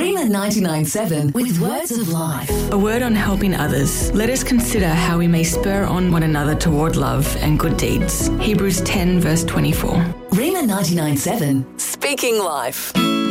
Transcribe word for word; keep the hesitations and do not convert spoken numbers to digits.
Rima ninety-nine point seven with Words of Life. A word on helping others. Let us consider how we may spur on one another toward love and good deeds. Hebrews ten verse twenty-four. Rima ninety-nine point seven, Speaking Life.